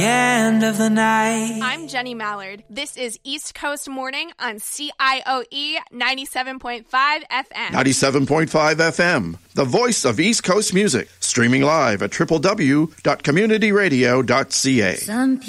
End of the night. I'm Jenny Mallard. This is East Coast Morning on CIOE 97.5 FM. 97.5 FM, the voice of East Coast music. Streaming live at www.communityradio.ca.